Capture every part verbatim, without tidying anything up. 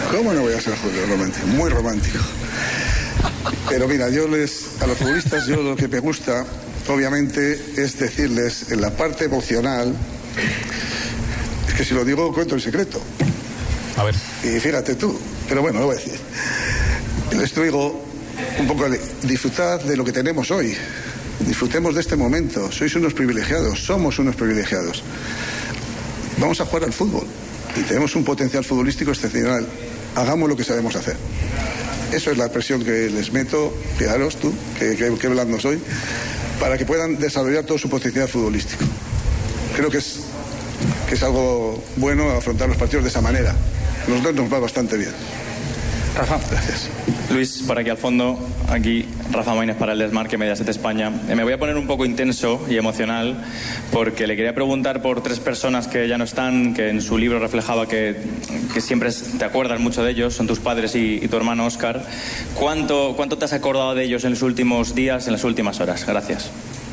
¿Cómo no voy a ser romántico? Muy romántico. Pero mira, yo les, a los futbolistas, yo lo que me gusta, obviamente, es decirles en la parte emocional, es que si lo digo cuento el secreto. A ver. Y fíjate tú, pero bueno, lo voy a decir. Les digo un poco, disfrutad de lo que tenemos hoy. Disfrutemos de este momento. Sois unos privilegiados, somos unos privilegiados. Vamos a jugar al fútbol y tenemos un potencial futbolístico excepcional. Hagamos lo que sabemos hacer. Eso es la presión que les meto, fijaros tú, que, que, que blando soy, para que puedan desarrollar todo su potencial futbolístico. Creo que es, que es algo bueno afrontar los partidos de esa manera. A nosotros nos va bastante bien. Rafa. Gracias. Luis, por aquí al fondo, aquí Rafa Maínez para el Desmarque, Mediaset España. Eh, me voy a poner un poco intenso y emocional porque le quería preguntar por tres personas que ya no están, que en su libro reflejaba que, que siempre te acuerdas mucho de ellos, son tus padres y, y tu hermano Óscar. ¿Cuánto, ¿Cuánto te has acordado de ellos en los últimos días, en las últimas horas? Gracias.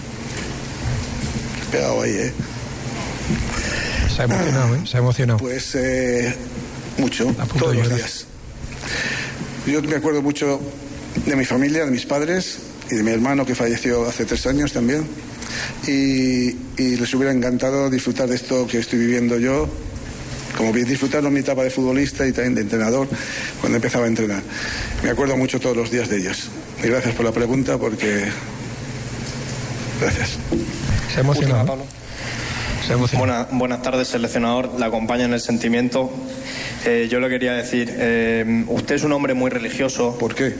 Pegado ahí, ¿eh? Se ha emocionado, ¿eh? Se ha emocionado. Pues eh, mucho, todos los días. Yo me acuerdo mucho de mi familia, de mis padres y de mi hermano que falleció hace tres años también. Y, y les hubiera encantado disfrutar de esto que estoy viviendo yo, como bien disfrutarlo en mi etapa de futbolista y también de entrenador cuando empezaba a entrenar. Me acuerdo mucho todos los días de ellos. Y gracias por la pregunta porque... Gracias. Se ha emocionado. Pablo. Se ha emocionado. Buena, buenas tardes, seleccionador. La acompaño en el sentimiento. Eh, yo le quería decir, eh, usted es un hombre muy religioso. ¿Por qué?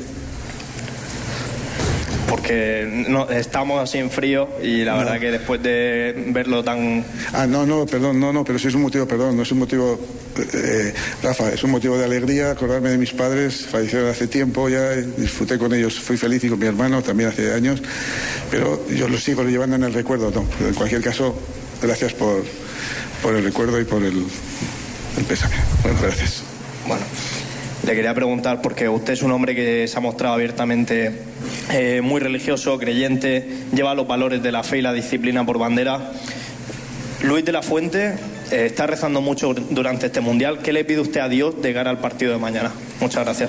Porque no, estamos así en frío y la no. verdad que después de verlo tan... Ah, no, no, perdón, no, no, pero sí es un motivo, perdón, no es un motivo, eh, Rafa, es un motivo de alegría acordarme de mis padres, fallecieron hace tiempo ya, disfruté con ellos, fui feliz y con mi hermano también hace años, pero yo los sigo llevando en el recuerdo, no, pero en cualquier caso, gracias por, por el recuerdo y por el, el pésame. Bueno, gracias. Bueno, le quería preguntar, porque usted es un hombre que se ha mostrado abiertamente eh, muy religioso, creyente, lleva los valores de la fe y la disciplina por bandera. Luis de la Fuente eh, está rezando mucho durante este Mundial. ¿Qué le pide usted a Dios de cara al partido de mañana? Muchas gracias.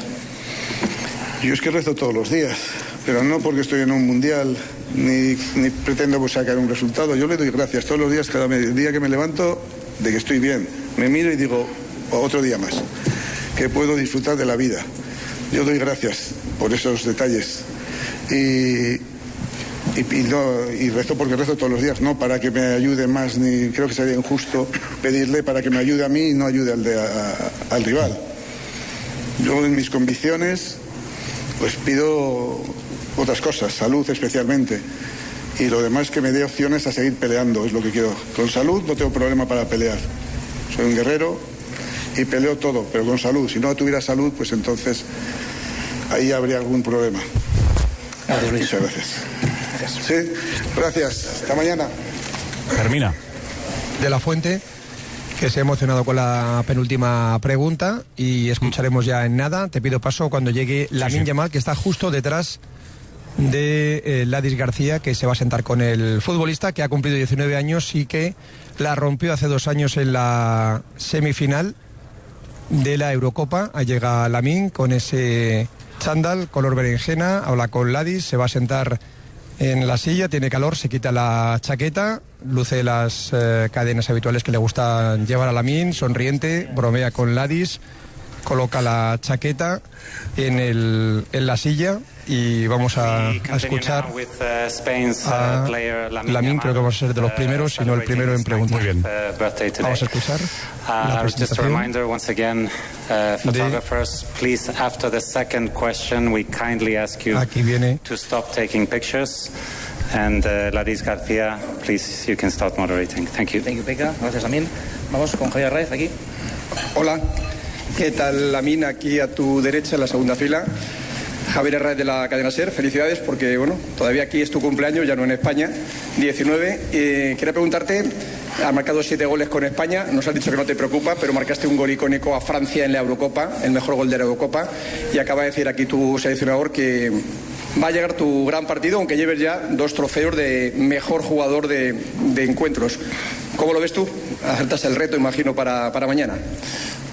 Yo es que rezo todos los días, pero no porque estoy en un Mundial, ni, ni pretendo sacar un resultado. Yo le doy gracias todos los días, cada día que me levanto, de que estoy bien. Me miro y digo, otro día más, que puedo disfrutar de la vida. Yo doy gracias por esos detalles y, y, y, no, y rezo porque rezo todos los días, no para que me ayude más, ni creo que sería injusto pedirle para que me ayude a mí y no ayude al, de, a, a, al rival. Yo en mis convicciones pues pido otras cosas, salud especialmente, y lo demás que me dé opciones a seguir peleando, es lo que quiero. Con salud no tengo problema para pelear, soy un guerrero y peleo todo, pero con salud. Si no tuviera salud, pues entonces ahí habría algún problema. Gracias, Luis. Muchas gracias. Gracias. Sí, gracias. Hasta mañana. Termina. De la Fuente, que se ha emocionado con la penúltima pregunta, y escucharemos ya en nada. Te pido paso cuando llegue Lamine Yamal, que está justo detrás de eh, Ladis García, que se va a sentar con el futbolista que ha cumplido diecinueve años y que la rompió hace dos años en la semifinal de la Eurocopa. Ahí llega Lamine con ese chándal color berenjena, habla con Ladis, se va a sentar en la silla, tiene calor, se quita la chaqueta, luce las eh, cadenas habituales que le gusta llevar a Lamine, sonriente, bromea con Ladis, coloca la chaqueta en, el, en la silla y vamos a, a escuchar a Lamine. Creo que vamos a ser de los primeros, si no el primero en preguntar. Muy bien. Vamos a escuchar la presentación de... Aquí viene. And uh, Ladis García, please, you can start moderating. Thank you. Thank you, Pekka. Gracias, Lamine. Vamos con Javier Raez aquí. Hola, ¿qué tal, Lamine? Aquí a tu derecha, en la segunda fila. Javier Raez de la cadena SER. Felicidades porque, bueno, todavía aquí es tu cumpleaños, ya no en España, diecinueve. Eh, quería preguntarte, has marcado siete goles con España, nos has dicho que no te preocupa, pero marcaste un gol icónico a Francia en la Eurocopa, el mejor gol de la Eurocopa, y acaba de decir aquí tu seleccionador que va a llegar tu gran partido, aunque lleves ya dos trofeos de mejor jugador de, de encuentros. ¿Cómo lo ves tú? Aceptas el reto, imagino, para, para mañana.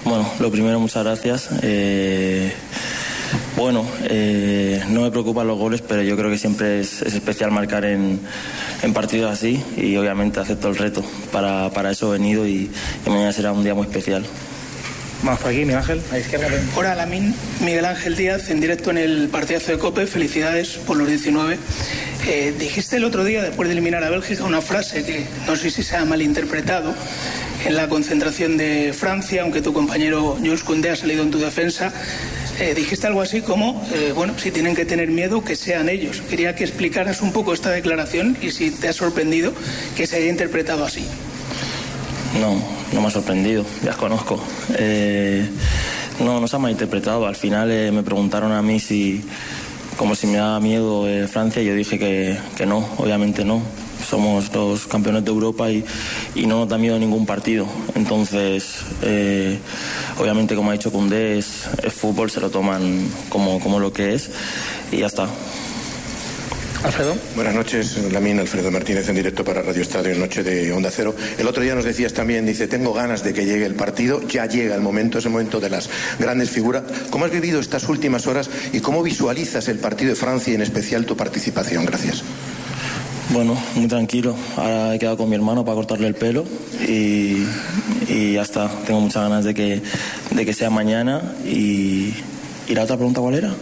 Bueno, lo primero, muchas gracias. Eh, bueno, eh, no me preocupan los goles, pero yo creo que siempre es, es especial marcar en, en partidos así y obviamente acepto el reto. Para, para eso he venido y, y mañana será un día muy especial. Vamos por aquí, Miguel Ángel, a la izquierda. Hola, Lamine. Miguel Ángel Díaz, en directo en el partidazo de COPE. Felicidades por los diecinueve. Eh, dijiste el otro día, después de eliminar a Bélgica, una frase que no sé si se ha malinterpretado en la concentración de Francia, aunque tu compañero Jules Koundé ha salido en tu defensa. Eh, dijiste algo así como, eh, bueno, si tienen que tener miedo, que sean ellos. Quería que explicaras un poco esta declaración y si te ha sorprendido que se haya interpretado así. No, no me ha sorprendido, ya os conozco. Eh, no, no se ha malinterpretado. Al final eh, me preguntaron a mí si, como si me daba miedo eh, Francia, y yo dije que, que no, obviamente no. Somos los campeones de Europa y, y no nos da miedo ningún partido. Entonces, eh, obviamente, como ha dicho Koundé, es, es fútbol, se lo toman como, como lo que es y ya está. Alfredo. Buenas noches, Lamine. Alfredo Martínez en directo para Radio Estadio en Noche de Onda Cero. El otro día nos decías también, dice, tengo ganas de que llegue el partido, ya llega el momento, es el momento de las grandes figuras. ¿Cómo has vivido estas últimas horas y cómo visualizas el partido de Francia y en especial tu participación? Gracias. Bueno, muy tranquilo. Ahora he quedado con mi hermano para cortarle el pelo y, y ya está. Tengo muchas ganas de que, de que sea mañana. Y, ¿y la otra pregunta cuál era?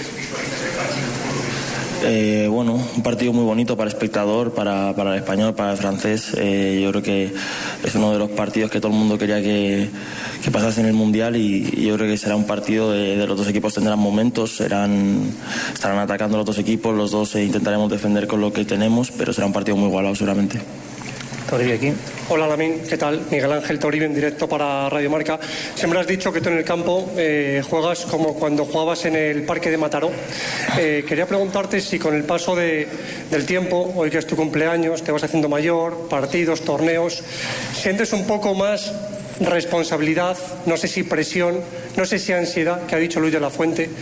Eh, bueno, un partido muy bonito para el espectador, para, para el español, para el francés. Eh, yo creo que es uno de los partidos que todo el mundo quería que, que pasase en el Mundial y, y yo creo que será un partido de, de los dos equipos tendrán momentos, serán, estarán atacando los dos equipos, los dos eh, intentaremos defender con lo que tenemos, pero será un partido muy igualado seguramente. Toribio aquí. Hola, Lamine, ¿qué tal? Miguel Ángel Toribio en directo para Radio Marca. Siempre has dicho que tú en el campo eh, juegas como cuando jugabas en el Parque de Mataró. Eh, quería preguntarte si con el paso de, del tiempo, hoy que es tu cumpleaños, te vas haciendo mayor, partidos, torneos, sientes un poco más responsabilidad, no sé si presión, no sé si ansiedad, que ha dicho Luis de la Fuente.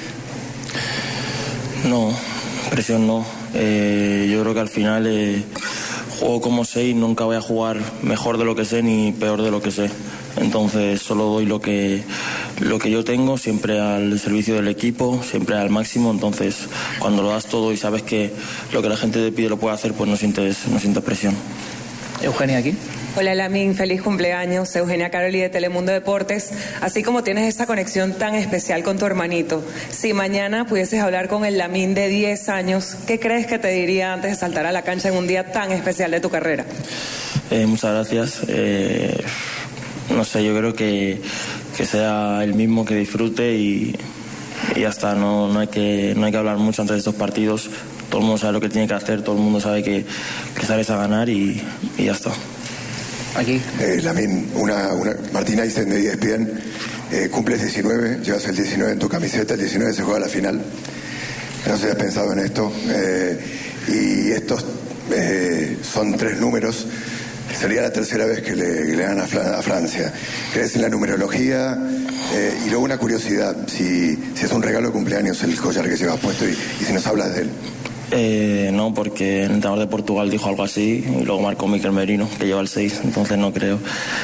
No, presión no. Eh, yo creo que al final... Eh... Juego como sé y nunca voy a jugar mejor de lo que sé ni peor de lo que sé. Entonces solo doy lo que, lo que yo tengo, siempre al servicio del equipo, siempre al máximo. Entonces cuando lo das todo y sabes que lo que la gente te pide lo puede hacer, pues no sientes, no sientes presión. Eugenia aquí. Hola, Lamine, feliz cumpleaños. Eugenia Caroli de Telemundo Deportes. Así como tienes esa conexión tan especial con tu hermanito, si mañana pudieses hablar con el Lamine de diez años, ¿qué crees que te diría antes de saltar a la cancha en un día tan especial de tu carrera? Eh, muchas gracias. Eh, no sé, yo creo que, que sea el mismo, que disfrute y, y ya está. No, no, hay que, no hay que hablar mucho antes de estos partidos. Todo el mundo sabe lo que tiene que hacer, todo el mundo sabe que, que sales a ganar y, y ya está. Aquí. Eh, Lamine, una, una, Martín Aysen de E S P N, eh, cumples diecinueve, llevas el diecinueve en tu camiseta, el diecinueve se juega la final. No sé si has pensado en esto. Eh, y estos eh, son tres números. Sería la tercera vez que le, que le dan a, a Francia. ¿Crees en la numerología? Eh, y luego una curiosidad, si, si es un regalo de cumpleaños el collar que llevas puesto y, y si nos hablas de él. Eh, no, porque el entrenador de Portugal dijo algo así y luego marcó Mikel Merino, que lleva el seis, entonces no creo.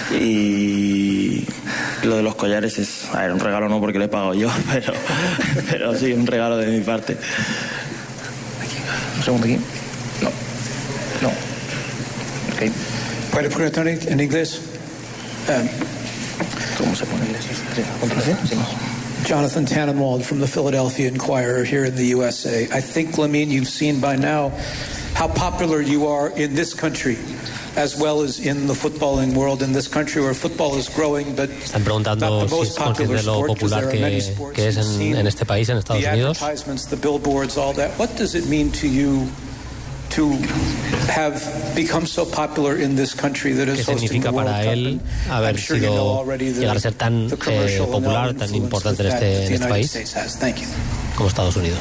Y lo de los collares es, a ver, un regalo no porque le he pagado yo, pero, pero sí, un regalo de mi parte. Aquí. Un segundo aquí. No. No. Ok. ¿Puede preguntar en inglés? Um, ¿Cómo se pone en inglés? ¿Continuación? Sí, más. Jonathan Tannenwald from the Philadelphia Inquirer here in the U S A. I think, Lamine, you've seen by now how popular you are in this country, as well as in the footballing world in this country, where football is growing, but Están preguntando si es consciente de lo popular que, que es en, en este país, en Estados Unidos. The advertisements, the billboards, all that. What does it mean to you to have become so popular in this country that is hosting the World Cup? ¿Qué significa para él haber sido, llegar a ser tan eh, popular, tan importante en este, en este país como Estados Unidos?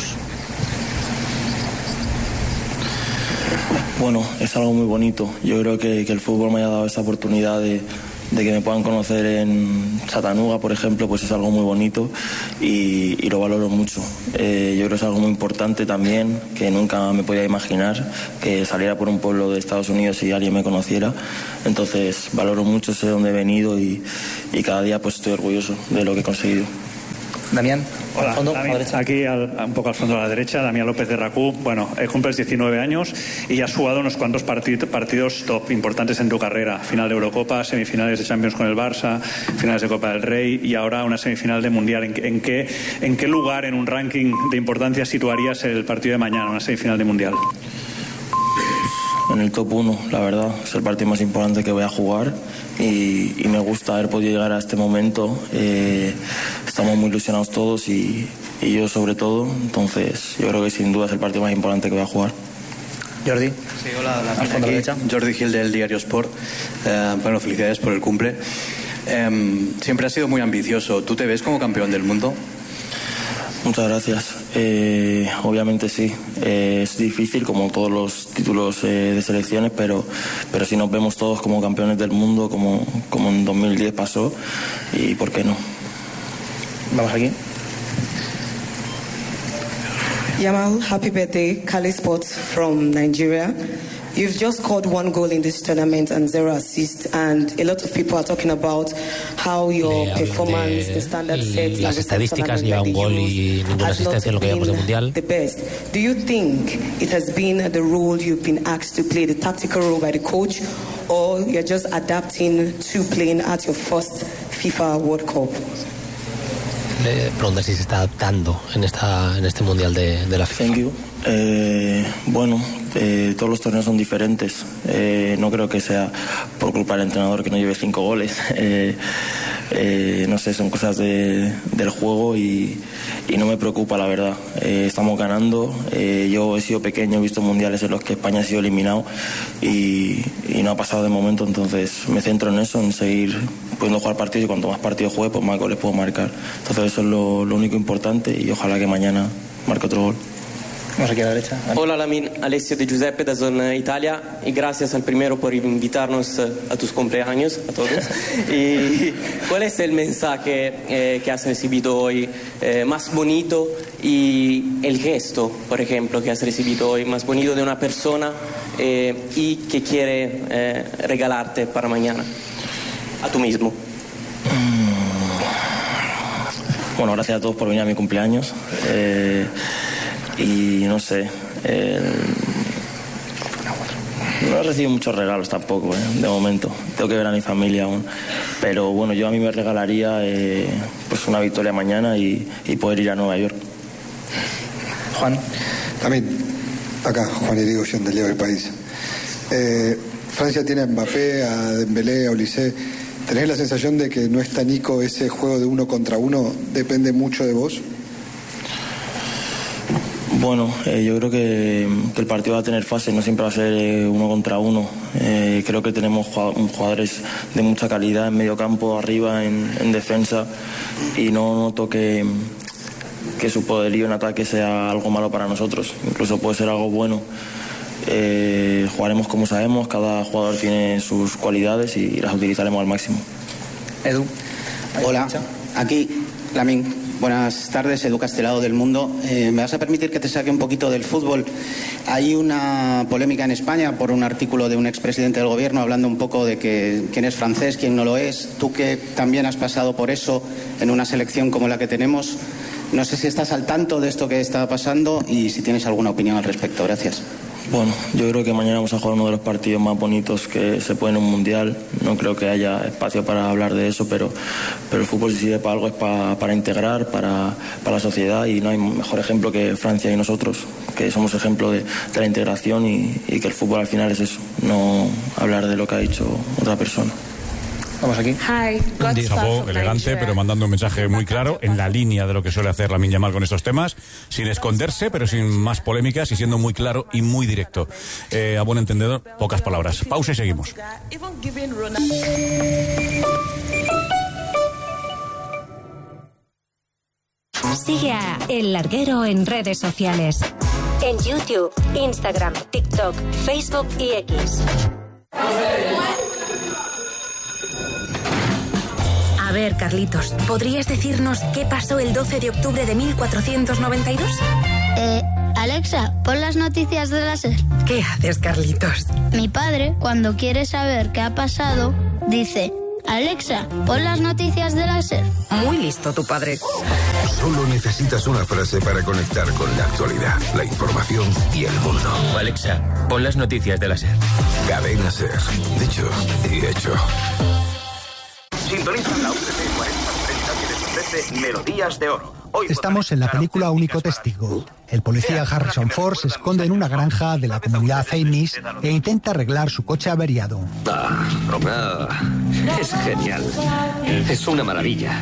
Bueno, es algo muy bonito. Yo creo que, que el fútbol me haya dado esa oportunidad de, de que me puedan conocer en Chattanooga, por ejemplo, pues es algo muy bonito y, y lo valoro mucho. Eh, yo creo que es algo muy importante también, que nunca me podía imaginar que saliera por un pueblo de Estados Unidos y alguien me conociera. Entonces valoro mucho, sé dónde he venido y, y cada día pues estoy orgulloso de lo que he conseguido. Damián. Hola, fondo, Damián, aquí al, un poco al fondo a la derecha, Damián López de Racú. Bueno, eh, cumples diecinueve años y has jugado unos cuantos partid, partidos top importantes en tu carrera. Final de Eurocopa, semifinales de Champions con el Barça, finales de Copa del Rey y ahora una semifinal de Mundial. ¿En, en, qué, ¿En qué lugar en un ranking de importancia situarías el partido de mañana, una semifinal de Mundial? En el top uno, la verdad. Es el partido más importante que voy a jugar y, y me gusta haber podido llegar a este momento. Eh, estamos muy ilusionados todos y, y yo sobre todo. Entonces yo creo que sin duda es el partido más importante que voy a jugar. Jordi. Sí, hola, la aquí, Jordi Gil del Diario Sport. Eh, bueno, felicidades por el cumple. Eh, siempre has sido muy ambicioso. ¿Tú te ves como campeón del mundo? Muchas gracias. Eh, obviamente sí. Eh, es difícil como todos los títulos eh, de selecciones, pero, pero si nos vemos todos como campeones del mundo, como, como en dos mil diez pasó, y ¿por qué no? Vamos aquí. Yamal, happy birthday. Kali Sports from Nigeria. You've just scored one goal in this tournament and zero assists, and a lot of people are talking about how your performance, the standard set, las estadísticas, lleva un gol y ninguna asistencia en lo que llevamos de mundial. The best. Do you think it has been the role you've been asked to play, the tactical role by the coach, or you're just adapting to playing at your first FIFA World Cup? Le pregunta si se está adaptando en esta en este mundial de, de la FIFA. Thank you. Eh, bueno, eh, todos los torneos son diferentes. Eh, no creo que sea por culpa del entrenador que no lleve cinco goles. Eh, eh, no sé, son cosas de, del juego y, y no me preocupa, la verdad. Eh, estamos ganando. Eh, yo he sido pequeño, he visto mundiales en los que España ha sido eliminado y, y no ha pasado de momento, entonces me centro en eso, en seguir pudiendo jugar partidos y cuanto más partidos juegue, pues más goles puedo marcar. Entonces eso es lo, lo único importante y ojalá que mañana marque otro gol. Vamos aquí a la derecha. Hola Lamin, Alessio de Giuseppe de Zona Italia y gracias al primero por invitarnos a tus cumpleaños a todos. ¿Y cuál es el mensaje eh, que has recibido hoy eh, más bonito y el gesto, por ejemplo, que has recibido hoy más bonito de una persona eh, y que quiere eh, regalarte para mañana a tú mismo? Bueno, gracias a todos por venir a mi cumpleaños. Eh, y no sé, eh, no he recibido muchos regalos tampoco, eh, de momento. Tengo que ver a mi familia aún. Pero bueno, yo a mí me regalaría eh, pues una victoria mañana y, y poder ir a Nueva York. Juan. También, acá, Juan Irigoyen del Diario del País. Eh, Francia tiene a Mbappé, a Dembélé, a Olise. ¿Tenés la sensación de que no es tan Nico ese juego de uno contra uno? ¿Depende mucho de vos? Bueno, eh, yo creo que, que el partido va a tener fases, no siempre va a ser eh, uno contra uno. Eh, creo que tenemos jugadores de mucha calidad en medio campo, arriba, en, en defensa, y no noto que, que su poderío en ataque sea algo malo para nosotros. Incluso puede ser algo bueno. Eh, jugaremos como sabemos, cada jugador tiene sus cualidades y las utilizaremos al máximo. Edu. Hola, aquí Lamin. Buenas tardes, Edu Castelao del Mundo. Eh, ¿Me vas a permitir que te saque un poquito del fútbol? Hay una polémica en España por un artículo de un expresidente del gobierno hablando un poco de que quién es francés, quién no lo es. Tú que también has pasado por eso en una selección como la que tenemos, no sé si estás al tanto de esto que está pasando y si tienes alguna opinión al respecto. Gracias. Bueno, yo creo que mañana vamos a jugar uno de los partidos más bonitos que se puede en un mundial. No creo que haya espacio para hablar de eso, pero, pero el fútbol, si sirve para algo, es para, para integrar, para, para la sociedad, y no hay mejor ejemplo que Francia y nosotros, que somos ejemplo de, de la integración y, y que el fútbol al final es eso, no hablar de lo que ha dicho otra persona. Vamos aquí. Un discurso elegante, pero mandando un mensaje muy claro, en la línea de lo que suele hacer Lamine Yamal con estos temas, sin esconderse, pero sin más polémicas y siendo muy claro y muy directo. Eh, a buen entendedor, pocas palabras. Pausa y seguimos. Sigue a El Larguero en redes sociales. En YouTube, Instagram, TikTok, Facebook y X. ver, Carlitos, ¿podrías decirnos qué pasó el doce de octubre de mil cuatrocientos noventa y dos? Eh, Alexa, pon las noticias de la SER. ¿Qué haces, Carlitos? Mi padre, cuando quiere saber qué ha pasado, dice: Alexa, pon las noticias de la SER. Muy listo tu padre. Solo necesitas una frase para conectar con la actualidad, la información y el mundo. Alexa, pon las noticias de la SER. Cadena SER. Dicho y hecho. Sintoniza la U T C cuarenta treinta que les ofrece Melodías de Oro. Hoy estamos en la película Único Testigo. El policía Harrison Ford se esconde en una granja de la comunidad Amish e intenta arreglar su coche averiado. Ah, Romeo, es genial. Es una maravilla.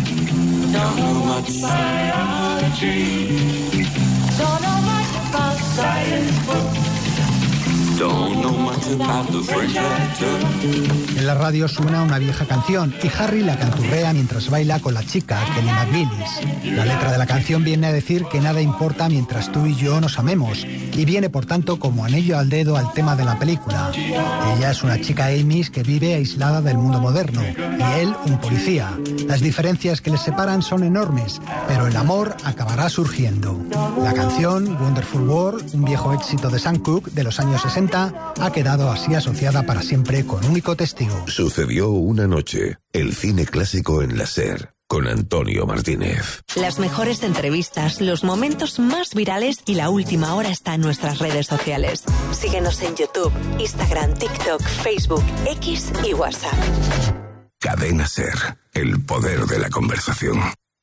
En la radio suena una vieja canción y Harry la canturrea mientras baila con la chica, Kelly McGillis. La letra de la canción viene a decir que nada importa mientras tú y yo nos amemos, y viene por tanto como anillo al dedo al tema de la película. Ella es una chica Amish que vive aislada del mundo moderno, y él un policía. Las diferencias que les separan son enormes, pero el amor acabará surgiendo. La canción Wonderful World, un viejo éxito de Sam Cooke de los años sesenta, ha quedado así asociada para siempre con Único Testigo. Sucedió una noche, el cine clásico en la SER, con Antonio Martínez. Las mejores entrevistas, los momentos más virales y la última hora está en nuestras redes sociales. Síguenos en YouTube, Instagram, TikTok, Facebook, X y WhatsApp. Cadena SER, el poder de la conversación.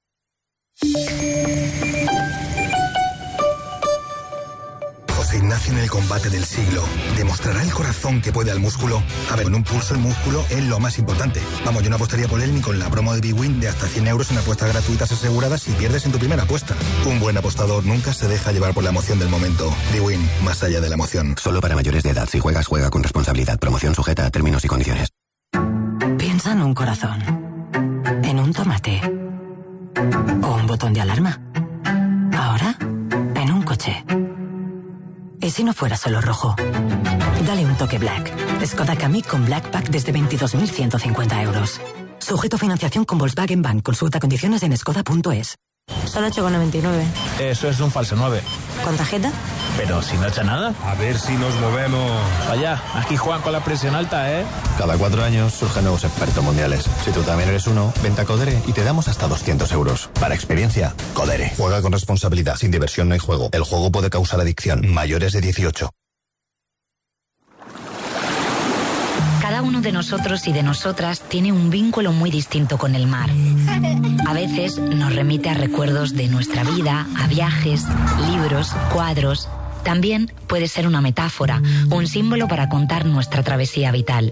José Ignacio en el combate del siglo. ¿Demostrará el corazón que puede al músculo? A ver, con un pulso el músculo es lo más importante. Vamos, yo no apostaría por él ni con la promo de Bwin de hasta cien euros en apuestas gratuitas aseguradas si pierdes en tu primera apuesta. Un buen apostador nunca se deja llevar por la emoción del momento. Bwin, más allá de la emoción. Solo para mayores de edad. Si juegas, juega con responsabilidad. Promoción sujeta a términos y condiciones. Piensa en un corazón, en un tomate o un botón de alarma. Ahora, en un coche. ¿Y si no fuera solo rojo? Dale un toque Black. Skoda Kamiq con Black Pack desde veintidós mil ciento cincuenta euros. Sujeto a financiación con Volkswagen Bank. Consulta condiciones en skoda punto es. Son ocho con noventa y nueve. Eso es un falso nueve. ¿Con tarjeta? Pero si no echa nada. A ver si nos movemos. Vaya, aquí juegan con la presión alta, ¿eh? Cada cuatro años surgen nuevos expertos mundiales. Si tú también eres uno, vente a Codere y te damos hasta doscientos euros. Para experiencia, Codere. Juega con responsabilidad. Sin diversión no hay juego. El juego puede causar adicción. Mayores de dieciocho. Cada uno de nosotros y de nosotras tiene un vínculo muy distinto con el mar. A veces nos remite a recuerdos de nuestra vida, a viajes, libros, cuadros. También puede ser una metáfora, un símbolo para contar nuestra travesía vital.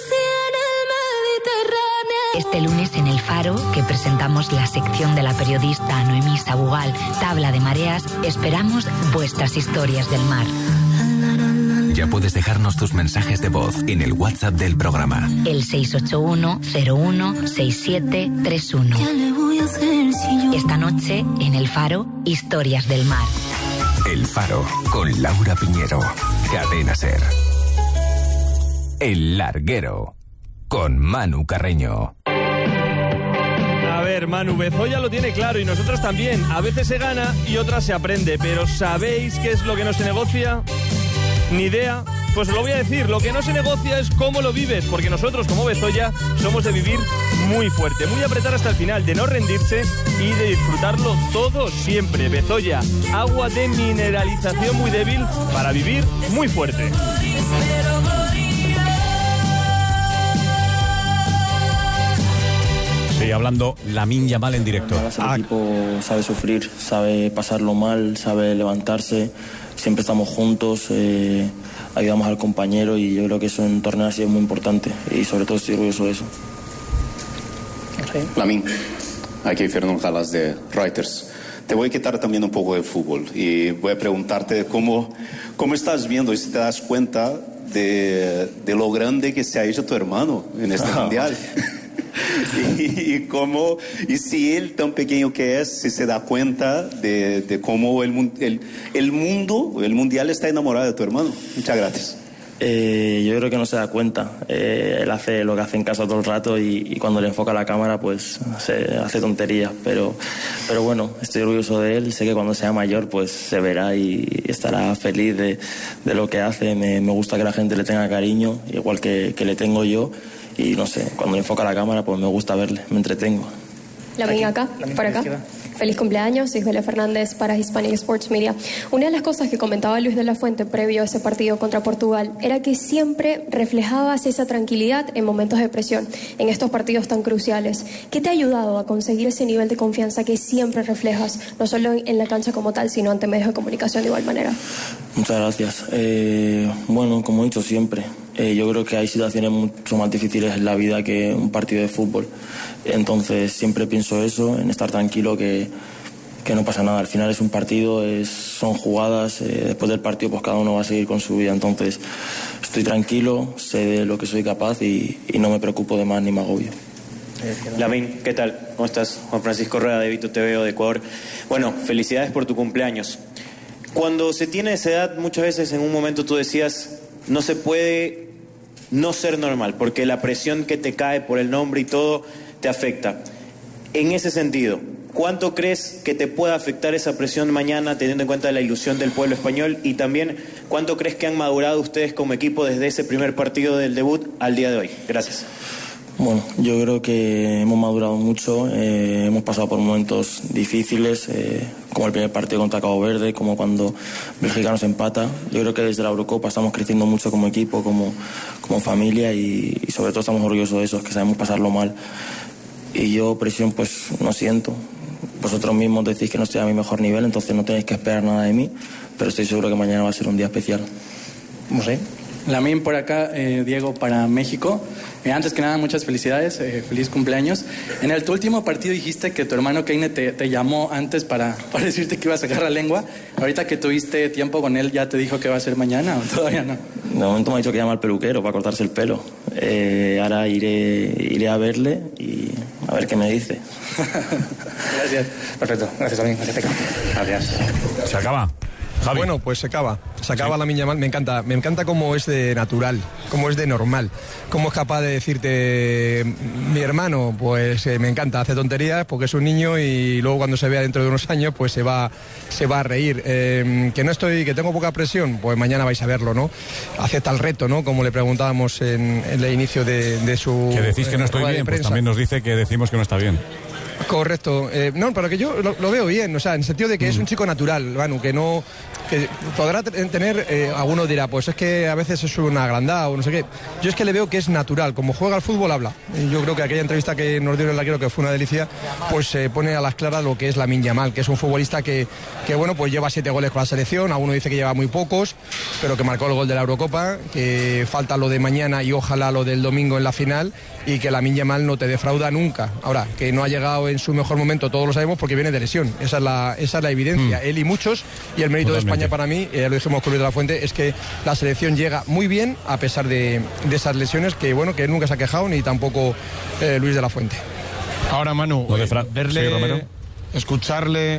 Este lunes en El Faro, que presentamos la sección de la periodista Noemí Sabugal, Tabla de Mareas, esperamos vuestras historias del mar. Ya puedes dejarnos tus mensajes de voz en el WhatsApp del programa. El seis ocho uno cero uno seis siete tres uno. Esta noche, en El Faro, Historias del Mar. El Faro, con Laura Piñero. Cadena SER. El Larguero, con Manu Carreño. A ver, Manu, Bezoya lo tiene claro y nosotros también. A veces se gana y otras se aprende, pero ¿sabéis qué es lo que no se negocia? Ni idea. Pues lo voy a decir, lo que no se negocia es cómo lo vives, porque nosotros como Bezoya somos de vivir muy fuerte, muy apretar hasta el final, de no rendirse y de disfrutarlo todo siempre. Bezoya, agua de mineralización muy débil para vivir muy fuerte. Sí, hablando Lamine Yamal en directo. El equipo sabe sufrir, sabe pasarlo mal, sabe levantarse. Siempre estamos juntos, eh, ayudamos al compañero y yo creo que eso en un torneo así es muy importante y sobre todo estoy orgulloso de eso. Lamine, aquí Fernando Calas de Reuters. Te voy a quitar también un poco de fútbol y voy a preguntarte cómo, cómo estás viendo y si te das cuenta de, de lo grande que se ha hecho tu hermano en este mundial. Y, y cómo, y si él tan pequeño que es, si se da cuenta de, de cómo el, el, el mundo, el mundial está enamorado de tu hermano. Muchas gracias. Eh, yo creo que no se da cuenta. Eh, él hace lo que hace en casa todo el rato y, y cuando le enfoca la cámara pues se hace tonterías, pero, pero bueno, estoy orgulloso de él. Sé que cuando sea mayor pues se verá y estará feliz de, de lo que hace. Me, me gusta que la gente le tenga cariño, igual que, que le tengo yo, y no sé, cuando le enfoca la cámara pues me gusta verle, me entretengo. La venga acá, por acá. Feliz cumpleaños, soy Julia Fernández para Hispanic Sports Media. Una de las cosas que comentaba Luis de la Fuente previo a ese partido contra Portugal era que siempre reflejabas esa tranquilidad en momentos de presión, en estos partidos tan cruciales. ¿Qué te ha ayudado a conseguir ese nivel de confianza que siempre reflejas, no solo en la cancha como tal, sino ante medios de comunicación de igual manera? Muchas gracias. Eh, bueno, como he dicho siempre, eh, yo creo que hay situaciones mucho más difíciles en la vida que un partido de fútbol. Entonces siempre pienso eso, en estar tranquilo, que, que no pasa nada. Al final es un partido, es, son jugadas, eh, después del partido pues cada uno va a seguir con su vida. Entonces estoy tranquilo, sé de lo que soy capaz y, y no me preocupo de más ni me agobio. Lamine, ¿qué tal? ¿Cómo estás? Juan Francisco Rueda de Vito T V de Ecuador. Bueno, felicidades por tu cumpleaños. Cuando se tiene esa edad, muchas veces en un momento tú decías, no se puede no ser normal, porque la presión que te cae por el nombre y todo te afecta. En ese sentido, ¿cuánto crees que te pueda afectar esa presión mañana, teniendo en cuenta la ilusión del pueblo español? Y también, ¿cuánto crees que han madurado ustedes como equipo desde ese primer partido del debut al día de hoy? Gracias. Bueno, yo creo que hemos madurado mucho, eh, hemos pasado por momentos difíciles, eh, como el primer partido contra Cabo Verde, como cuando Bélgica nos empata. Yo creo que desde la Eurocopa estamos creciendo mucho como equipo, como, como familia y, y sobre todo estamos orgullosos de eso, que sabemos pasarlo mal. Y yo presión pues no siento. Vosotros mismos decís que no estoy a mi mejor nivel, entonces no tenéis que esperar nada de mí, pero estoy seguro que mañana va a ser un día especial. No sé. Lamine por acá, eh, Diego para México. Eh, antes que nada, muchas felicidades, eh, feliz cumpleaños. En el tu último partido dijiste que tu hermano Keine te, te llamó antes para, para decirte que iba a sacar la lengua. Ahorita que tuviste tiempo con él, ¿ya te dijo que va a ser mañana o todavía no? De momento me ha dicho que llama al peluquero para cortarse el pelo. Eh, ahora iré, iré a verle y a ver qué me dice. Gracias. Perfecto. Gracias, Lamine. Gracias. Gracias. Se acaba. Javi. Bueno, pues se acaba. Se acaba sí. Lamine Yamal. Me encanta. Me encanta cómo es de natural, cómo es de normal, cómo es capaz de decirte, mi hermano, pues eh, me encanta, hace tonterías porque es un niño y luego cuando se vea dentro de unos años, pues se va, se va a reír. Eh, que no estoy, que tengo poca presión, pues mañana vais a verlo, ¿no? Acepta el reto, ¿no? Como le preguntábamos en, en el inicio de, de su. Que decís que no estoy bien, pues también nos dice que decimos que no está bien. Correcto. Eh, no, pero que yo lo, lo veo bien, o sea, en el sentido de que mm. es un chico natural, Manu, que no... que podrá tener, eh, alguno dirá, pues es que a veces es un agrandado o no sé qué. Yo es que le veo que es natural, como juega al fútbol habla. Y yo creo que aquella entrevista que nos dio el arquero, que fue una delicia, pues se eh, pone a las claras lo que es Lamine Yamal, que es un futbolista que, que, bueno, pues lleva siete goles con la selección, alguno dice que lleva muy pocos, pero que marcó el gol de la Eurocopa, que falta lo de mañana y ojalá lo del domingo en la final, y que Lamine Yamal no te defrauda nunca. Ahora, que no ha llegado en su mejor momento, todos lo sabemos, porque viene de lesión. Esa es la, esa es la evidencia. Mm. Él y muchos, y el mérito Totalmente. de España para mí, eh, lo dijimos con Luis de la Fuente, es que la selección llega muy bien a pesar de, de esas lesiones que, bueno, que él nunca se ha quejado, ni tampoco eh, Luis de la Fuente. Ahora, Manu, de Fra- verle, sí, Romero. escucharle,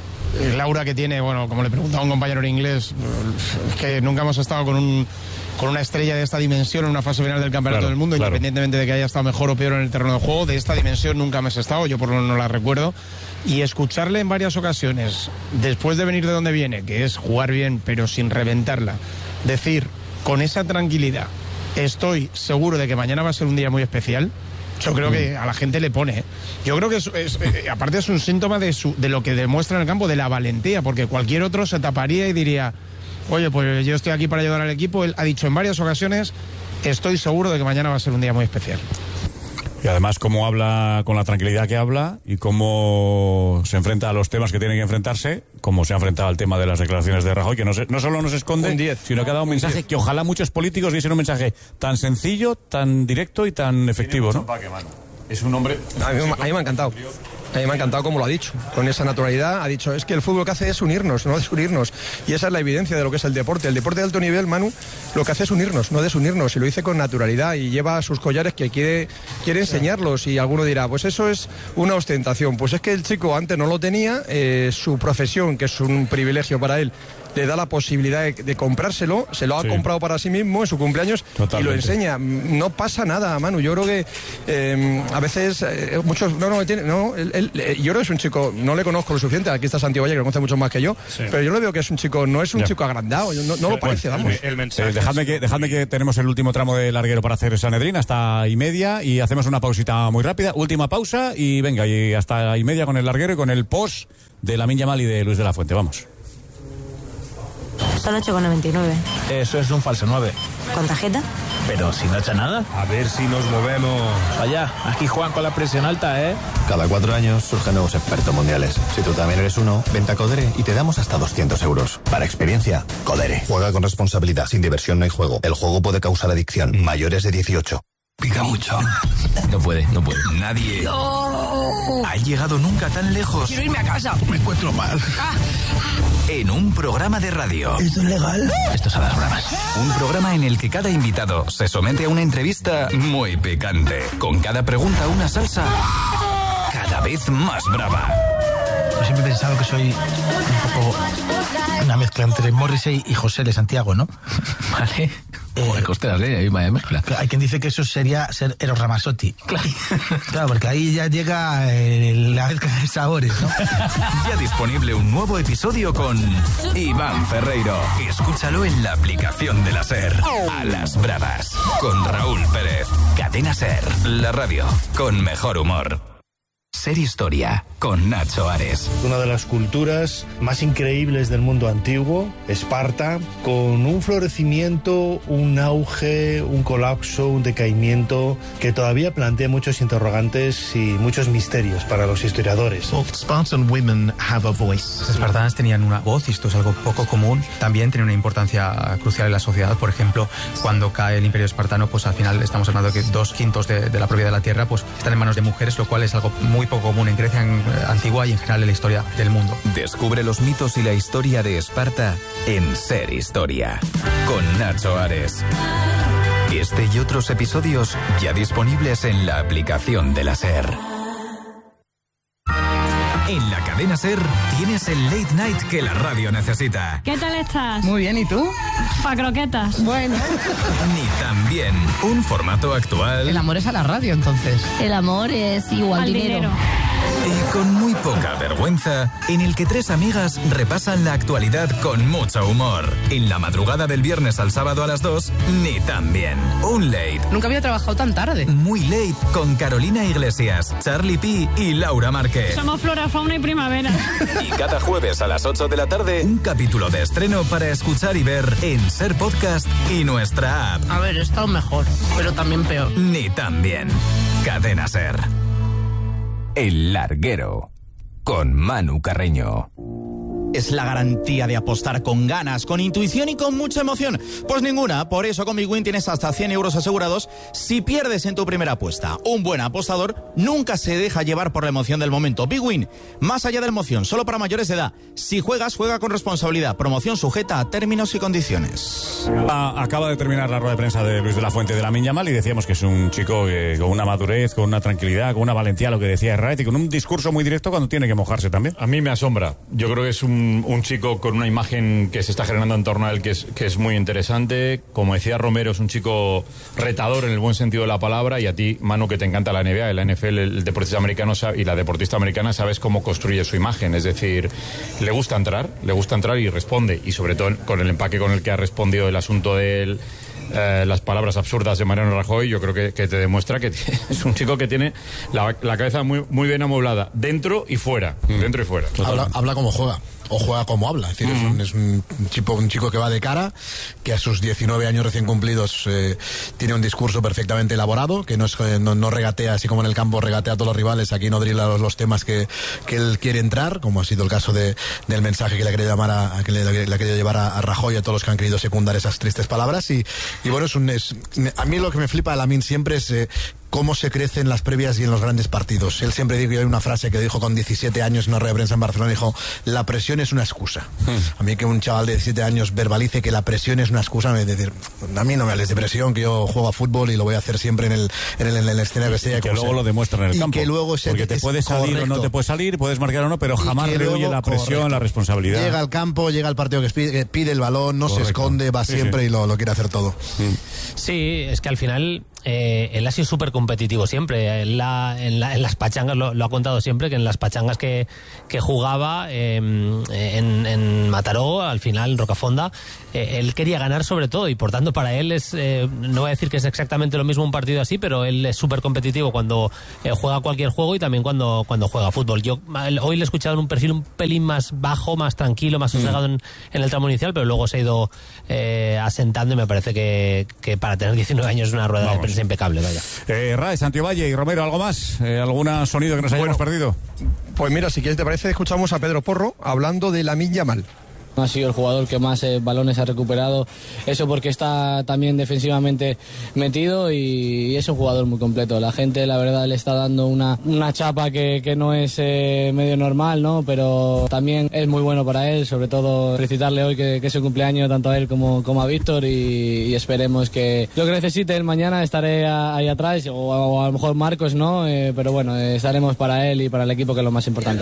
el aura que tiene, bueno, como le preguntaba a un compañero en inglés, es que nunca hemos estado con un con una estrella de esta dimensión en una fase final del Campeonato claro, del Mundo, claro. independientemente de que haya estado mejor o peor en el terreno de juego, de esta dimensión nunca hemos estado, yo por lo menos no la recuerdo, y escucharle en varias ocasiones, después de venir de donde viene, que es jugar bien pero sin reventarla, decir con esa tranquilidad, estoy seguro de que mañana va a ser un día muy especial. Yo creo que a la gente le pone. ¿eh? Yo creo que es, es, eh, aparte es un síntoma de, su, de lo que demuestra en el campo, de la valentía, porque cualquier otro se taparía y diría, oye, pues yo estoy aquí para ayudar al equipo. Él ha dicho en varias ocasiones, estoy seguro de que mañana va a ser un día muy especial. Y además cómo habla, con la tranquilidad que habla y cómo se enfrenta a los temas que tiene que enfrentarse, como se ha enfrentado al tema de las declaraciones de Rajoy, que no, se, no solo nos esconde, diez, sino que ha dado un mensaje diez. Que ojalá muchos políticos diesen un mensaje tan sencillo, tan directo y tan efectivo, ¿no? Empaque, es un hombre... A mí, a mí me ha encantado. A mí me ha encantado como lo ha dicho, con esa naturalidad. Ha dicho, es que el fútbol lo que hace es unirnos, no desunirnos. Y esa es la evidencia de lo que es el deporte. El deporte de alto nivel, Manu, lo que hace es unirnos, no desunirnos. Y lo dice con naturalidad y lleva sus collares que quiere, quiere enseñarlos. Y alguno dirá, pues eso es una ostentación. Pues es que el chico antes no lo tenía, eh, su profesión, que es un privilegio para él, le da la posibilidad de, de comprárselo, se lo ha sí. comprado para sí mismo en su cumpleaños. Totalmente. Y lo enseña. No pasa nada, Manu. Yo creo que eh, a veces eh, muchos... No, no, tiene, no él, él, yo creo que es un chico, no le conozco lo suficiente, aquí está Santiago Valle, que lo conoce mucho más que yo, sí. pero yo le veo que es un chico, no es un ya. chico agrandado, no, no lo parece, vamos. El, el mensaje, eh, dejadme, que, dejadme que tenemos el último tramo de larguero para hacer Sanedrín, hasta y media, y hacemos una pausita muy rápida, última pausa, y venga, y hasta y media con el larguero y con el post de Lamine Yamal y de Luis de la Fuente, vamos. Son ocho con noventa y nueve. Eso es un falso nueve. ¿Con tarjeta? Pero si no echa nada. A ver si nos movemos. Vaya, aquí Juan con la presión alta, ¿eh? Cada cuatro años surgen nuevos expertos mundiales. Si tú también eres uno, vente a Codere y te damos hasta doscientos euros. Para experiencia, Codere. Juega con responsabilidad. Sin diversión no hay juego. El juego puede causar adicción. Mayores de dieciocho. Pica mucho. No puede, no puede. Nadie No. ha llegado nunca tan lejos. Quiero irme a casa. Me encuentro mal. Ah. En un programa de radio. ¿Esto es legal? Esto es a las bramas. Un programa en el que cada invitado se somete a una entrevista muy picante. Con cada pregunta una salsa cada vez más brava. Yo siempre he pensado que soy un poco una mezcla entre Morrissey y José de Santiago, ¿no? Vale. Joder, costeras, ¿eh? Ahí vaya mezcla. Hay quien dice que eso sería ser Eros Ramazzotti. Claro. Claro, porque ahí ya llega eh, la mezcla de sabores, ¿no? Ya disponible un nuevo episodio con Iván Ferreiro. Escúchalo en la aplicación de la SER. A las bravas. Con Raúl Pérez. Cadena SER. La radio con mejor humor. Ser Historia, con Nacho Ares. Una de las culturas más increíbles del mundo antiguo, Esparta, con un florecimiento, un auge, un colapso, un decaimiento que todavía plantea muchos interrogantes y muchos misterios para los historiadores. Well, Spartan women have a voice. Las espartanas tenían una voz y esto es algo poco común. También tiene una importancia crucial en la sociedad. Por ejemplo, cuando cae el Imperio Espartano, pues al final estamos hablando de que dos quintos de, de la propiedad de la tierra pues están en manos de mujeres, lo cual es algo muy poco común en Grecia en, antigua y en general en la historia del mundo. Descubre los mitos y la historia de Esparta en Ser Historia, con Nacho Ares. Este y otros episodios ya disponibles en la aplicación de la SER. En la cadena SER tienes el late night que la radio necesita. ¿Qué tal estás? Muy bien, ¿y tú? Pa' croquetas. Bueno. Ni tan bien. Un formato actual. El amor es a la radio, entonces. El amor es igual al dinero. dinero. Y con muy poca vergüenza, en el que tres amigas repasan la actualidad con mucho humor. En la madrugada del viernes al sábado a las dos, ni tan bien. Un late. Nunca había trabajado tan tarde. Muy late con Carolina Iglesias, Charlie P y Laura Márquez. Somos flora, fauna y primavera. Y cada jueves a las ocho de la tarde, un capítulo de estreno para escuchar y ver en Ser Podcast y nuestra app. A ver, he estado mejor, pero también peor. Ni tan bien. Cadena Ser. El Larguero, con Manu Carreño. Es la garantía de apostar con ganas, con intuición y con mucha emoción. Pues ninguna, por eso con Big Win tienes hasta cien euros asegurados si pierdes en tu primera apuesta. Un buen apostador nunca se deja llevar por la emoción del momento. Big Win, más allá de la emoción, solo para mayores de edad. Si juegas, juega con responsabilidad. Promoción sujeta a términos y condiciones. Ah, acaba de terminar la rueda de prensa de Luis de la Fuente de Lamine Yamal y decíamos que es un chico que, con una madurez, con una tranquilidad, con una valentía, lo que decía Herrera, y con un discurso muy directo cuando tiene que mojarse también. A mí me asombra. Yo creo que es un Un chico con una imagen que se está generando en torno a él que es, que es muy interesante. Como decía Romero, es un chico retador en el buen sentido de la palabra. Y a ti, Manu, que te encanta la N B A, la N F L, el deportista americano y la deportista americana, sabes cómo construye su imagen. Es decir, le gusta entrar, le gusta entrar y responde. Y sobre todo con el empaque con el que ha respondido el asunto de él. Eh, las palabras absurdas de Mariano Rajoy, yo creo que, que te demuestra que es un chico que tiene la, la cabeza muy, muy bien amoblada, dentro y fuera, mm. dentro y fuera. Habla, habla como juega. O juega como habla, es decir, mm. es, un, es un, chico, un chico que va de cara, que a sus diecinueve años recién cumplidos eh, tiene un discurso perfectamente elaborado, que no, es, eh, no, no regatea, así como en el campo regatea a todos los rivales, aquí no drila los, los temas que, que él quiere entrar, como ha sido el caso de, del mensaje que le ha querido, llamar a, a, que le, le ha querido llevar a, a Rajoy y a todos los que han querido secundar esas tristes palabras. Y, y bueno, es un, es, a mí lo que me flipa de Lamine siempre es... Eh, cómo se crece en las previas y en los grandes partidos. Él siempre dijo, y hay una frase que dijo con diecisiete años en una rueda de prensa en Barcelona, dijo, la presión es una excusa. Hmm. A mí que un chaval de diecisiete años verbalice que la presión es una excusa, me decir, a mí no me hables de presión, que yo juego a fútbol y lo voy a hacer siempre en el, en el, en el escenario que sea. Y que luego sea. lo demuestra en el y campo. Que luego se Porque te es puede salir correcto. O no te puede salir, puedes marcar o no, pero jamás rehuye la presión, correcto. La responsabilidad. Llega al campo, llega al partido que pide, pide el balón, no correcto. Se esconde, va sí, siempre sí. y lo, lo quiere hacer todo. Sí, es que al final eh, él ha sido súper competitivo siempre. En, la, en, la, en las pachangas, lo, lo ha contado siempre, que en las pachangas que, que jugaba eh, en, en Mataró, al final, en Rocafonda, eh, él quería ganar sobre todo y por tanto para él es, eh, no voy a decir que es exactamente lo mismo un partido así, pero él es súper competitivo cuando eh, juega cualquier juego y también cuando, cuando juega fútbol. Yo hoy le he escuchado en un perfil un pelín más bajo, más tranquilo, más sosegado mm. en, en el tramo inicial, pero luego se ha ido eh, asentando y me parece que, que para tener diecinueve años es una rueda Vamos. de prensa impecable, vaya. Eh, Rae, Santiovalle y Romero, ¿algo más? Eh, ¿Algún sonido que nos hayamos bueno, perdido? Pues mira, si quieres te parece, escuchamos a Pedro Porro hablando de Lamine Yamal. Ha sido el jugador que más eh, balones ha recuperado, eso porque está también defensivamente metido y, y es un jugador muy completo. La gente, la verdad, le está dando una, una chapa que, que no es eh, medio normal, ¿no? Pero también es muy bueno para él, sobre todo felicitarle hoy que, que es su cumpleaños tanto a él como, como a Víctor y, y esperemos que lo que necesite él mañana estaré a, ahí atrás o, o a lo mejor Marcos no, eh, pero bueno, eh, estaremos para él y para el equipo, que es lo más importante.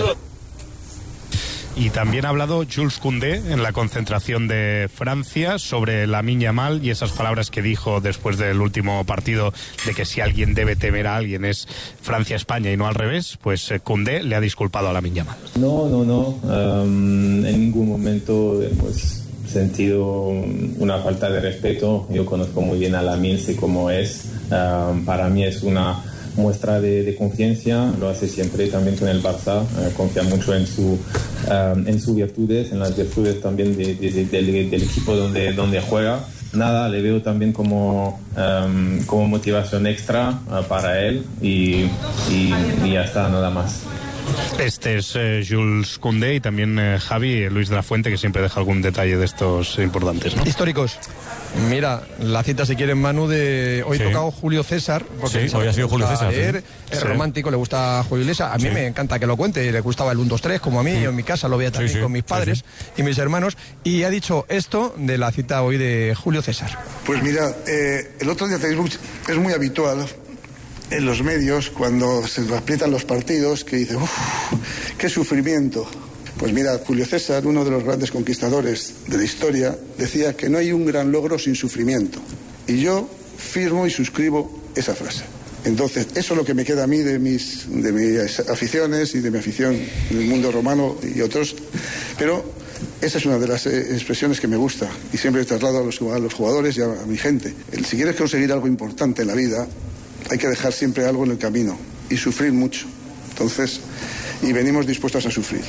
Y también ha hablado Jules Koundé en la concentración de Francia sobre Lamine Yamal y esas palabras que dijo después del último partido de que si alguien debe temer a alguien es Francia-España y no al revés, pues Koundé le ha disculpado a Lamine Yamal. No, no, no. Um, en ningún momento hemos sentido una falta de respeto. Yo conozco muy bien a Lamine, sé cómo es. Um, para mí es una muestra de, de confianza, lo hace siempre también con el Barça, eh, confía mucho en su um, en sus virtudes, en las virtudes también de, de, de, del, del equipo donde, donde juega. Nada, le veo también como, um, como motivación extra uh, para él y, y, y ya está, nada más. Este es eh, Jules Koundé y también eh, Javi, Luis de la Fuente, que siempre deja algún detalle de estos importantes, ¿no? Históricos. Mira, la cita, si quieren, Manu, de hoy sí. tocado Julio César. Porque sí, hoy ha sido Julio César. Leer, sí. Es sí. romántico, le gusta Julio César. A mí sí. me encanta que lo cuente, le gustaba el uno dos tres, como a mí, sí. yo en mi casa lo veía también sí, sí. con mis padres sí, sí. y mis hermanos. Y ha dicho esto de la cita hoy de Julio César. Pues mira, eh, el otro día Facebook es muy habitual en los medios, cuando se aprietan los partidos, que dicen, uff, qué sufrimiento. Pues mira, Julio César, uno de los grandes conquistadores de la historia, decía que no hay un gran logro sin sufrimiento. Y yo firmo y suscribo esa frase. Entonces, eso es lo que me queda a mí de mis, de mis aficiones y de mi afición en el mundo romano y otros. Pero esa es una de las expresiones que me gusta y siempre traslado a los, a los jugadores y a, a mi gente. El, si quieres conseguir algo importante en la vida, hay que dejar siempre algo en el camino y sufrir mucho. Entonces, y venimos dispuestos a sufrir.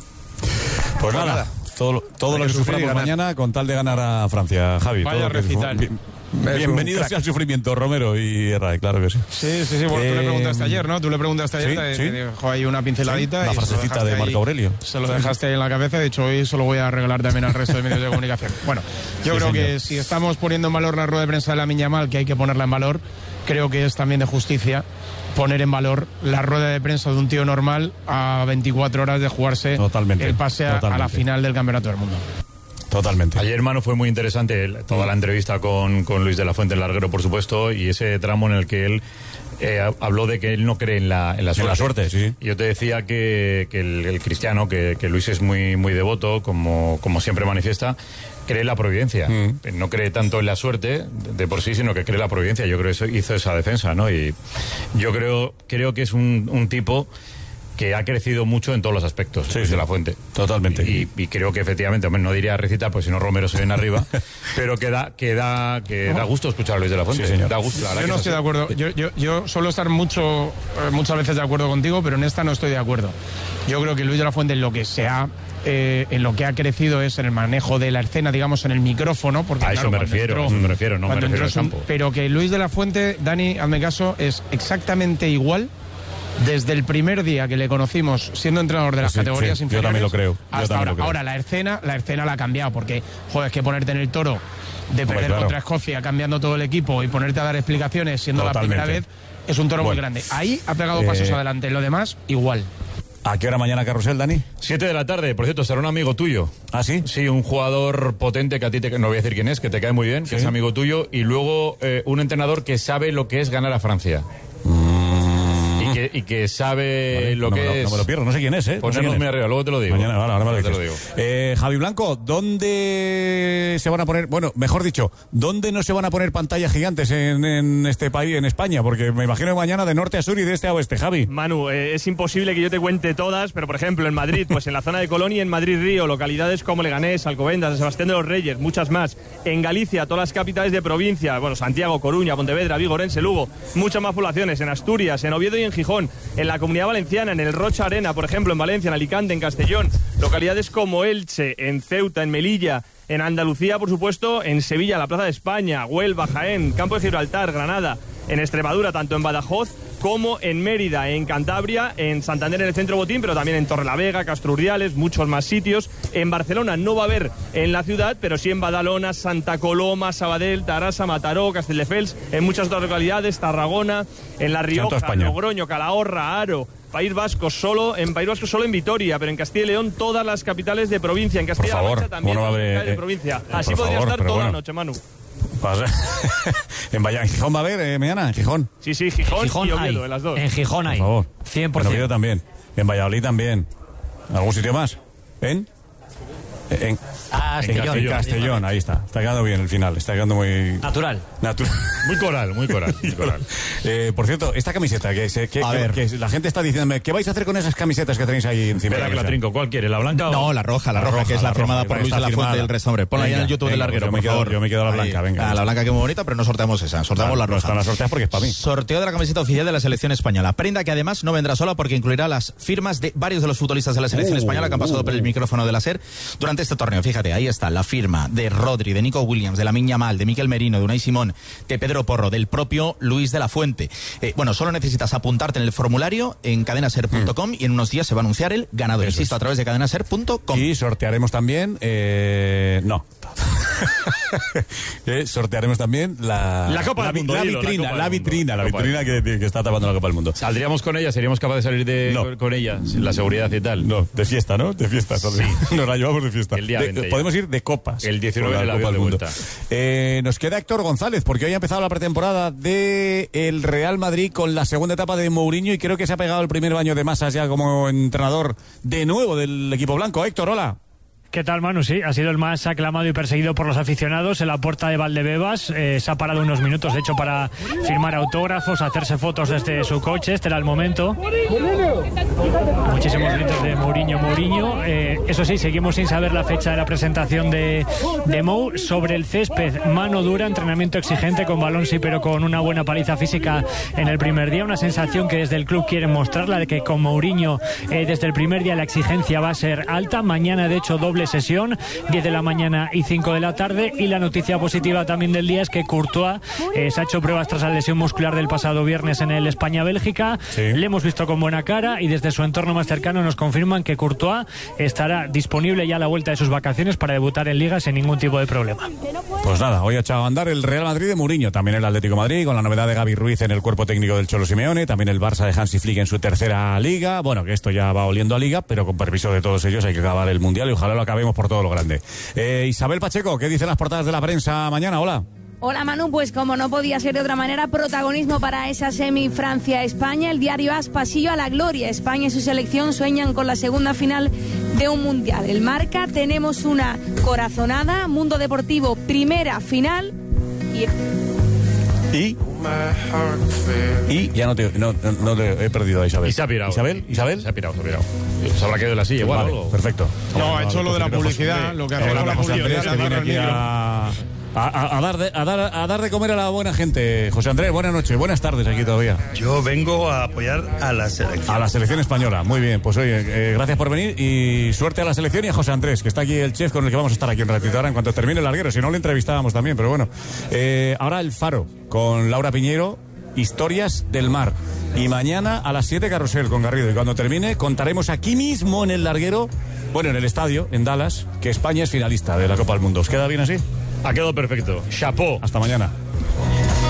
Pues nada, nada. todo, todo lo que, que suframos mañana con tal de ganar a Francia, Javi. Vaya recital. Bien, bienvenidos al sufrimiento, Romero y Ray, claro que sí. Sí, sí, sí, bueno, eh, tú le preguntaste ayer, ¿no? Tú le preguntaste ayer, sí, te, sí. te dejó ahí una pinceladita. Sí, la frasecita de Marco Aurelio. Ahí, se lo dejaste ahí en la cabeza, de hecho hoy se lo voy a regalar también al resto de medios de comunicación. Bueno, yo sí, creo señor. que si estamos poniendo en valor la rueda de prensa de Lamine Yamal, que hay que ponerla en valor, creo que es también de justicia poner en valor la rueda de prensa de un tío normal a veinticuatro horas de jugarse totalmente, el pase a, a la final del Campeonato del Mundo. Totalmente. Ayer, hermano, fue muy interesante toda la entrevista con, con Luis de la Fuente, el larguero, por supuesto, y ese tramo en el que él eh, habló de que él no cree en la, en la suerte. En la suerte, sí. Y yo te decía que, que el, el cristiano, que, que Luis es muy, muy devoto, como, como siempre manifiesta, cree en la providencia. Mm. No cree tanto en la suerte de por sí, sino que cree en la providencia. Yo creo que eso hizo esa defensa, ¿no? Y yo creo, creo que es un, un tipo que ha crecido mucho en todos los aspectos, sí, de la Fuente. Totalmente. Y, y creo que efectivamente, hombre, no diría recita, pues si no Romero se viene arriba, pero que da, que da, que da gusto escuchar a Luis de la Fuente. Sí, señor. Da gusto, la yo no estoy de acuerdo. Yo, yo, yo suelo estar mucho, eh, muchas veces de acuerdo contigo, pero en esta no estoy de acuerdo. Yo creo que Luis de la Fuente, en lo que se ha Eh, en lo que ha crecido es en el manejo de la escena, digamos, en el micrófono, porque a claro, eso me refiero, entró, eso me refiero, no me refiero al campo. Pero que Luis de la Fuente, Dani, hazme caso, es exactamente igual desde el primer día que le conocimos siendo entrenador de las sí, categorías sí, inferiores. Yo también lo creo. Hasta ahora. Lo creo. Ahora la escena, la escena la ha cambiado, porque joder, es que ponerte en el toro de perder Hombre, claro. contra Escocia, cambiando todo el equipo y ponerte a dar explicaciones siendo Totalmente. la primera vez, es un toro Bueno. muy grande. Ahí ha pegado Eh, pasos adelante, lo demás, igual. ¿A qué hora mañana carrusel, Dani? Siete de la tarde, por cierto, será un amigo tuyo. ¿Ah, sí? Sí, un jugador potente que a ti, te, no voy a decir quién es, que te cae muy bien, ¿Sí? que es amigo tuyo, y luego eh, un entrenador que sabe lo que es ganar a Francia. Y que, y que sabe Vale, lo no que me lo, es... no me lo pierdo, no sé quién es, ¿eh? No sé Ponernos quién muy es. arriba, luego te lo digo. Mañana, ahora, ahora me lo Luego te dices. lo digo. Eh, Javi Blanco, ¿dónde se van a poner, bueno, mejor dicho, ¿dónde no se van a poner pantallas gigantes en, en este país, en España? Porque me imagino que mañana de norte a sur y de este a oeste, Javi. Manu, eh, es imposible que yo te cuente todas, pero por ejemplo en Madrid, pues en la zona de Colón y en Madrid-Río, localidades como Leganés, Alcobendas, San Sebastián de los Reyes, muchas más. En Galicia, todas las capitales de provincia, bueno, Santiago, Coruña, Pontevedra, Vigo, Orense, Lugo, muchas más poblaciones. En Asturias, en Oviedo y en Gijón, en la Comunidad Valenciana, en el Rocha Arena, por ejemplo, en Valencia, en Alicante, en Castellón, localidades como Elche, en Ceuta, en Melilla, en Andalucía, por supuesto, en Sevilla, la Plaza de España, Huelva, Jaén, Campo de Gibraltar, Granada, en Extremadura, tanto en Badajoz como en Mérida, en Cantabria, en Santander, en el Centro Botín, pero también en Torrelavega, Castrurriales, muchos más sitios. En Barcelona no va a haber en la ciudad, pero sí en Badalona, Santa Coloma, Sabadell, Tarrasa, Mataró, Castelldefels, en muchas otras localidades, Tarragona, en La Rioja, Logroño, Calahorra, Haro, País Vasco solo, en País Vasco solo en Vitoria, pero en Castilla y León todas las capitales de provincia, en Castilla-La Por favor, Mancha también ¿cómo no va a haber, capitales de eh, provincia. eh, Así por podría favor, estar pero toda bueno. la noche, Manu. Pasa. en, Valla- en Gijón va a haber eh, mañana, en Gijón. Sí, sí, Gijón, Gijón y Oviedo, hay. en las dos. En Gijón hay. Por favor. cien por En ciento. Oviedo también. En Valladolid también. ¿Algún sitio más? ¿En? En, Ah, en Castellón. Castellón. Castellón, ahí está. Está quedando bien el final. Está quedando muy... Natural. Natural. Muy coral, muy coral. Muy coral. Eh, por cierto, esta camiseta, que, se- que, A que- ver. que la gente está diciéndome, ¿qué vais a hacer con esas camisetas que tenéis ahí encima? Espera de que la mesa? trinco. ¿Cuál quiere? ¿La blanca o...? No, la roja, la, roja, que es la, la firmada roja, por que Luis está de la Fuente firmada. del Resombre. Ponla ya en el Venga, YouTube del venga, larguero, pues yo me por quedo- favor. yo me quedo la Ahí. blanca, venga. Ah, la blanca que muy bonita, pero no sorteamos esa, sorteamos Claro, la no roja. están las sorteas porque es para mí. Sorteo de la camiseta oficial de la selección española. Prenda que además no vendrá sola porque incluirá las firmas de varios de los futbolistas de la selección Uh, española que han pasado uh, por el micrófono de la SER durante este torneo. Fíjate, ahí está la firma de Rodri, de Nico Williams, de Lamine Yamal, de Mikel Merino, de Unai Simón, de Pedro Porro, del propio Luis de la Fuente. Eh, bueno, solo necesitas apuntarte en el formulario en cadenaser punto com y en unos días se va a anunciar el ganador. Eso Insisto, es. a través de cadenaser punto com. Y sortearemos también... Eh, no. Eh, sortearemos también la... La Copa la, del Mundo, La dilo, la vitrina, Copa la del Mundo. vitrina, la La Copa vitrina que, que está tapando la Copa del Mundo. ¿Saldríamos con ella? ¿Seríamos capaces de salir de, No. con, con ella? La seguridad y tal. No, de fiesta, ¿no? De fiesta. Sí. Nos la llevamos de fiesta. El día De- veinte ya. podemos ir de copas. El diecinueve con del avión Copa de del Mundo. vuelta. Eh, nos queda Héctor González, porque hoy ha empezado la pretemporada de el Real Madrid con la segunda etapa de Mourinho y creo que se ha pegado el primer baño de masas ya como entrenador de nuevo del equipo blanco. Héctor, hola. ¿Qué tal, Manu? Sí, ha sido el más aclamado y perseguido por los aficionados en la puerta de Valdebebas. Eh, se ha parado unos minutos, de hecho, para firmar autógrafos, hacerse fotos desde su coche. Este era el momento. Muchísimos gritos de Mourinho, Mourinho. Eh, eso sí, seguimos sin saber la fecha de la presentación de, de Mou. Sobre el césped, mano dura, entrenamiento exigente con balón sí, pero con una buena paliza física en el primer día. Una sensación que desde el club quieren mostrar, la de que con Mourinho eh, desde el primer día la exigencia va a ser alta. Mañana, de hecho, doble sesión, diez de la mañana y cinco de la tarde. Y la noticia positiva también del día es que Courtois eh, se ha hecho pruebas tras la lesión muscular del pasado viernes en el España-Bélgica. Sí. Le hemos visto con buena cara y desde su entorno más cercano nos confirman que Courtois estará disponible ya a la vuelta de sus vacaciones para debutar en Liga sin ningún tipo de problema. Pues nada, hoy ha echado a andar el Real Madrid de Mourinho, también el Atlético de Madrid, con la novedad de Gavi Ruiz en el cuerpo técnico del Cholo Simeone, también el Barça de Hansi Flick en su tercera Liga. Bueno, que esto ya va oliendo a Liga, pero con permiso de todos ellos hay que acabar el Mundial y ojalá lo acabemos por todo lo grande. Eh, Isabel Pacheco, ¿qué dicen las portadas de la prensa mañana? Hola. Hola Manu, pues como no podía ser de otra manera, protagonismo para esa semi Francia-España. El diario As, pasillo a la gloria. España y su selección sueñan con la segunda final de un mundial. El Marca, tenemos una corazonada. Mundo Deportivo, primera final. Y... Y... Y ya no te, no, no- no te he perdido a Isabel. Y se ha pirado. Isabel, Isabel. Se ha pirado, se ha pirado. Se habrá caído de la silla, igual. Vale, o algo. perfecto. No, ha hecho Vale, lo de la José publicidad, José. lo que hace Ahora con la José Andrés, publicidad, que viene agarra el aquí a, a- a dar de, a, dar, a dar de comer a la buena gente. José Andrés, buenas noches, buenas tardes aquí todavía. Yo vengo a apoyar a la selección. A la selección española, muy bien. Pues oye, eh, gracias por venir y suerte a la selección y a José Andrés, que está aquí el chef con el que vamos a estar aquí un ratito ahora en cuanto termine el larguero. Si no, le entrevistábamos también, pero bueno. Eh, ahora el Faro con Laura Piñero, Historias del Mar. Y mañana a las siete Carrusel con Garrido. Y cuando termine, contaremos aquí mismo en el larguero, bueno, en el estadio, en Dallas, que España es finalista de la Copa del Mundo. ¿Os queda bien así? Ha quedado perfecto. Chapó. Hasta mañana.